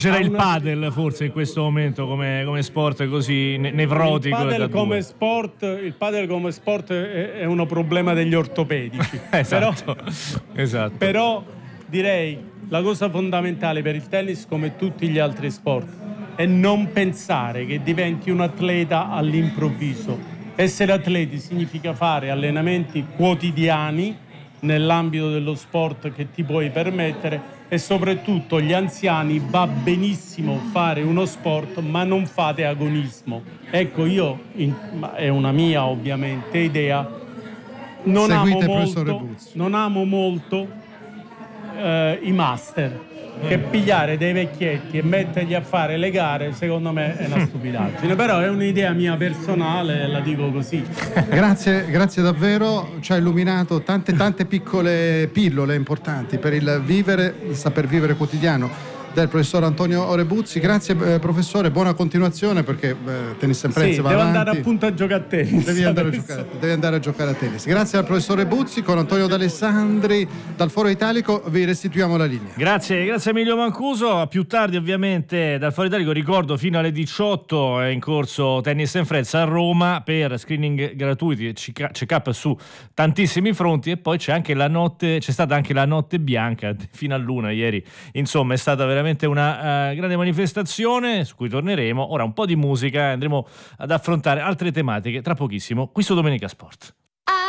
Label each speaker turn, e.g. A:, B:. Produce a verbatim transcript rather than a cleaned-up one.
A: C'era il
B: una...
A: padel forse in questo momento come, come sport così ne- nevrotico.
B: Il padel,
A: da
B: come
A: due.
B: sport, il padel come sport è, è un problema degli ortopedici.
A: Esatto,
B: Però,
A: esatto.
B: però direi la cosa fondamentale per il tennis, come tutti gli altri sport, è non pensare che diventi un atleta all'improvviso. Essere atleti significa fare allenamenti quotidiani nell'ambito dello sport che ti puoi permettere, e soprattutto gli anziani va benissimo fare uno sport, ma non fate agonismo. Ecco, io, in, è una mia ovviamente idea, non amo molto, non amo molto eh, i master, che pigliare dei vecchietti e metterli a fare le gare, secondo me è una stupidaggine, però è un'idea mia personale, la dico così.
C: Grazie, grazie davvero, ci ha illuminato tante tante piccole pillole importanti per il vivere, il saper vivere quotidiano del professor Antonio Orebuzzi. Grazie eh, professore, buona continuazione, perché eh, Tennis and Friends
B: sì,
C: va
B: devo
C: avanti.
B: andare appunto a giocare a tennis.
C: Devi andare a, giocare, devi andare a giocare a tennis. Grazie al professor Orebuzzi. Con Antonio D'Alessandri dal Foro Italico vi restituiamo la linea.
A: Grazie, grazie Emilio Mancuso. A più tardi ovviamente dal Foro Italico, ricordo fino alle diciotto è in corso Tennis and Friends a Roma per screening gratuiti e check-up su tantissimi fronti, e poi c'è anche la notte, c'è stata anche la notte bianca fino a luna ieri. Insomma, è stata veramente una uh, grande manifestazione su cui torneremo. Ora un po' di musica, andremo ad affrontare altre tematiche tra pochissimo qui su Domenica Sport.